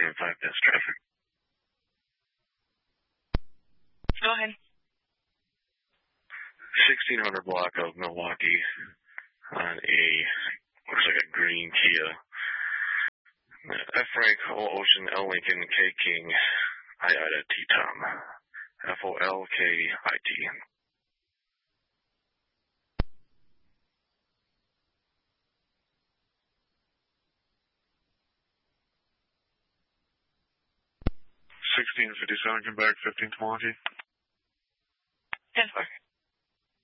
in 5 minutes traffic. Go ahead. 1600 block of Milwaukee on a, looks like a green Kia. F. Frank, O. Ocean, L. Lincoln, K. King, I. Ida, T. Tom. FOLKIT. 1657, come back, 15 Milwaukee. 10-4.